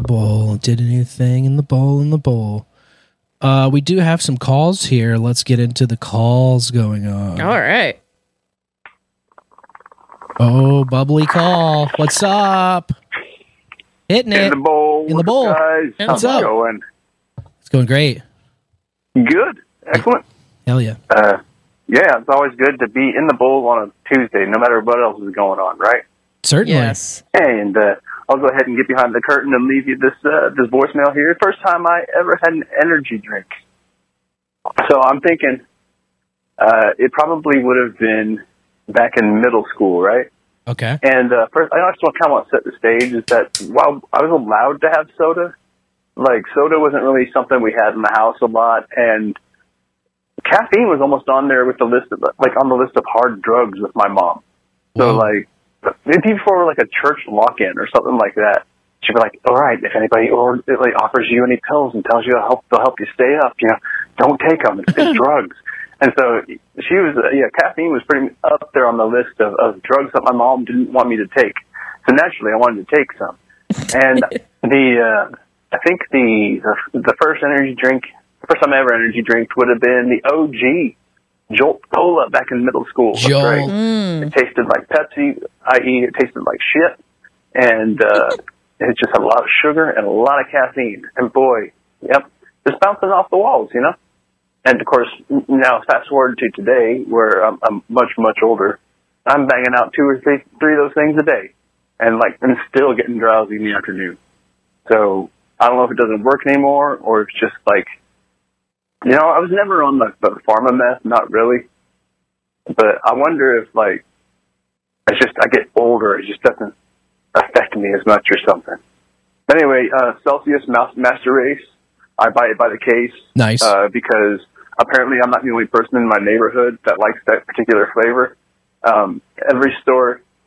bowl. Did a new thing in the bowl. We do have some calls here. Let's get into the calls going on. All right. Oh, bubbly call. What's up? Hitting it. In the bowl. In the bowl. Guys. What's How's up? it going? It's going great. Good. Excellent. Hell yeah. Yeah, it's always good to be in the bowl on a Tuesday, no matter what else is going on, right? Certainly. Yes. And I'll go ahead and get behind the curtain and leave you this voicemail here. First time I ever had an energy drink. So I'm thinking it probably would have been back in middle school, right? Okay. And first, I just want to set the stage, is that while I was allowed to have soda, like soda wasn't really something we had in the house a lot, and caffeine was almost on there with the list of, like, on the list of hard drugs with my mom. So, like, maybe for like a church lock-in or something like that, she'd be like, "All right, if anybody offers you any pills and tells you they'll help you stay up, don't take them. It's drugs." And so she was, caffeine was pretty up there on the list of drugs that my mom didn't want me to take. So naturally, I wanted to take some. And I think the first energy drink, the first time I ever energy drank would have been the OG Jolt Cola back in middle school. Jolt. Right? It tasted like Pepsi, i.e. it tasted like shit. And it just had a lot of sugar and a lot of caffeine. And boy, just bouncing off the walls, And of course, now fast forward to today, where I'm much, much older. I'm banging out 2 or 3 of those things a day, and still getting drowsy in the afternoon. So I don't know if it doesn't work anymore, or it's just like, I was never on the pharma meth, not really. But I wonder if it's just I get older, it just doesn't affect me as much or something. Anyway, Celsius Master Race, I buy it by the case. Nice. Because apparently I'm not the only person in my neighborhood that likes that particular flavor. Every store